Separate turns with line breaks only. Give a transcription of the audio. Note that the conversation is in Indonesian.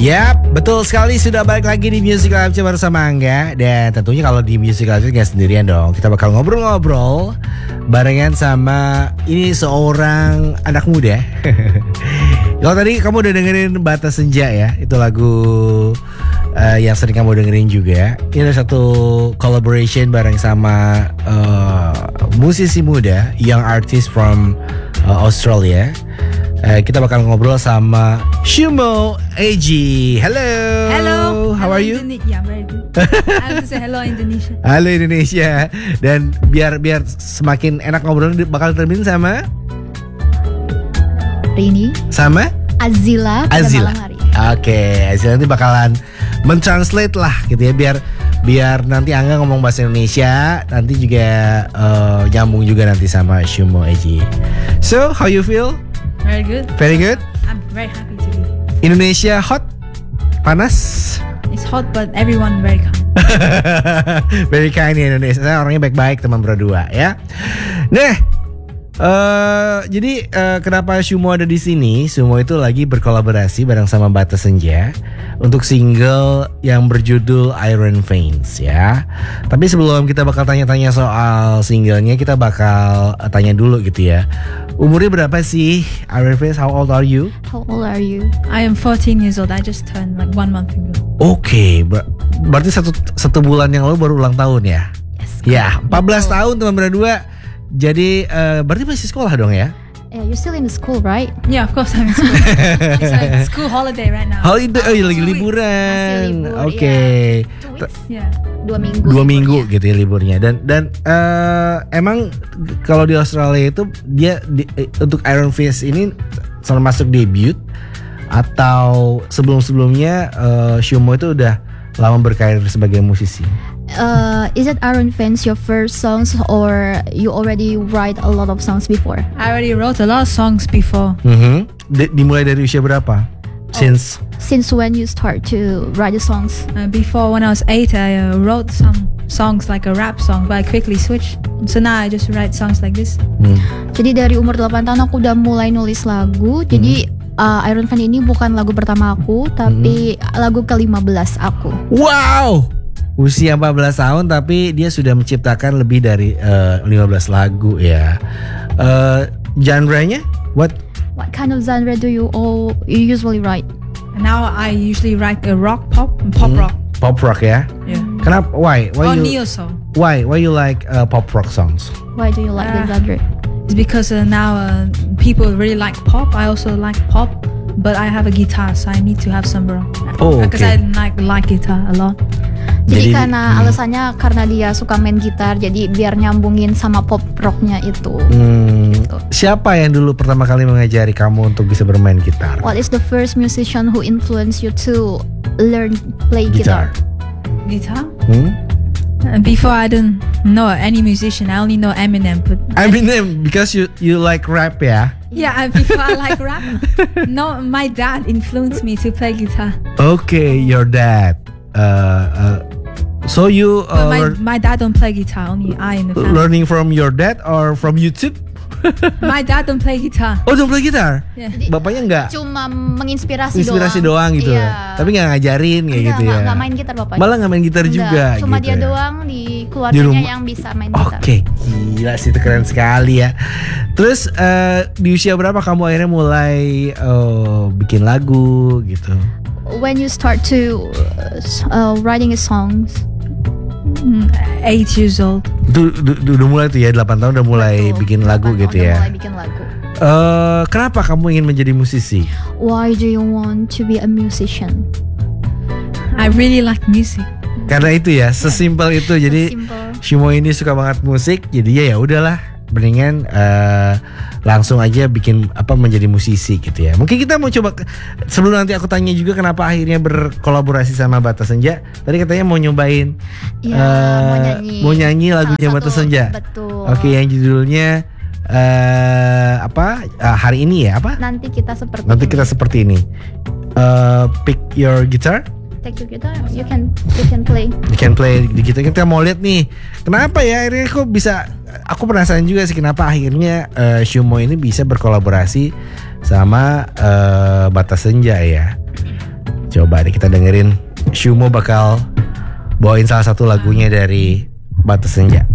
Yap, betul sekali, sudah balik lagi di Music Live bersama Angga. Dan tentunya kalau di Music Live gak sendirian dong. Kita bakal ngobrol-ngobrol barengan sama ini seorang anak muda. Kalau tadi kamu udah dengerin Batas Senja ya, itu lagu yang sering kamu dengerin juga. Ini ada satu collaboration bareng sama musisi muda, young artist from Australia. Kita bakal ngobrol sama Shumo Eji. Hello.
Hello.
How are you?
Yeah, very good. I have to say hello Indonesia.
Halo Indonesia. Dan biar semakin enak ngobrol, bakal terbin sama
Rini
sama
Azila pada malam hari.
Oke, Azila nanti bakalan mentranslate lah gitu ya, biar nanti Angga ngomong bahasa Indonesia, nanti juga nyambung juga nanti sama Shumo Eji. So, how you feel?
Very good.
Very good.
I'm very happy to be here.
Indonesia hot? Panas?
It's hot but everyone very kind.
Very kind ya Indonesia. Saya orangnya baik-baik, teman berdua ya. Nah, jadi kenapa Shumo ada di sini? Shumo itu lagi berkolaborasi bareng sama Batas Senja untuk single yang berjudul Iron Veins ya. Tapi sebelum kita bakal tanya-tanya soal singlenya, kita bakal tanya dulu gitu ya. Umurnya berapa sih Iron Veins? How old are you?
How old are you?
I am 14 years old. I just turned like 1 month ago.
Oke, berarti satu bulan yang lalu baru ulang tahun ya?
Yes.
Ya, 14 tahun teman berdua. Jadi berarti masih sekolah dong ya?
Yeah, you're still in the school, right?
Yeah, of course I'm in school. It's like school holiday right now.
Holiday, lagi
2 weeks.
liburan.
Masih libur,
Oke.
ya. 2 weeks?
Yeah.
2 minggu.
2 minggu gitu ya liburnya. Dan emang kalau di Australia itu dia untuk Iron Fist ini termasuk debut atau sebelum-sebelumnya Shumo itu udah lama berkarir sebagai musisi?
Is it Iron Veins your first songs or you already write a lot of songs before?
I already wrote a lot of songs before.
Dimulai dari usia berapa?
Since when you start to write the songs?
Before, when I was 8, I wrote some songs like a rap song, but I quickly switched. So now I just write songs like this.
Jadi dari umur 8 tahun aku udah mulai nulis lagu. Jadi Iron Veins ini bukan lagu pertama aku, tapi lagu ke-15 aku.
Wow! Usia 14 tahun tapi dia sudah menciptakan lebih dari 15 lagu ya. Genre-nya? What
kind of genre do you usually write?
Now I usually write a rock pop rock.
Pop rock ya?
Yeah.
Kenapa? Why
Or
you
neo soul.
Why you like pop rock songs?
Why do you like the genre?
It's because now people really like pop. I also like pop, but I have a guitar, so I need to have some rock.
Oh,
because
okay.
I like guitar a lot.
Jadi karena alasannya karena dia suka main gitar, jadi biar nyambungin sama pop rocknya itu. Gitu.
Siapa yang dulu pertama kali mengajari kamu untuk bisa bermain gitar?
What is the first musician who influenced you to learn play guitar?
Guitar? Before I didn't know any musician. I only know Eminem. But
Eminem because you like rap ya?
Yeah, before I like rap. No, my dad influenced me to play guitar.
Okay, your dad. So you
my dad don't play guitar, only I in the family.
Learning from your dad or from YouTube?
My dad don't play guitar.
Oh, don't play guitar?
Yeah.
Bapaknya enggak?
Cuma menginspirasi
doang gitu.
Iya.
Tapi enggak ngajarin kayak gitu ya.
Enggak main gitar bapaknya.
Malah enggak main gitar juga
Cuma
gitu
dia
ya.
doang di keluarganya yang bisa main gitar.
Oke, gila sih, itu keren sekali ya. Terus di usia berapa kamu akhirnya mulai bikin lagu gitu?
When you start to writing songs?
8 years old.
Udah mulai tuh ya, 8 tahun udah mulai bikin lagu gitu ya.
Mulai bikin lagu.
Kenapa kamu ingin menjadi musisi?
Why do you want to be a musician?
I really like music.
Karena itu ya, sesimpel itu. Jadi Shumo ini suka banget musik, jadi ya udahlah, mendingan langsung aja bikin menjadi musisi gitu ya. Mungkin kita mau coba, sebelum nanti aku tanya juga kenapa akhirnya berkolaborasi sama Batas Senja. Tadi katanya mau nyobain mau nyanyi lagunya Batas Senja.
Betul.
Oke, yang judulnya hari ini ya apa?
Nanti kita seperti ini.
Pick your guitar.
Take your guitar, you can play.
You can play di gitar. Kita mau lihat nih, kenapa ya akhirnya kok bisa. Aku penasaran juga sih kenapa akhirnya Shumo ini bisa berkolaborasi sama Batas Senja ya. Coba deh kita dengerin. Shumo bakal bawain salah satu lagunya dari Batas Senja.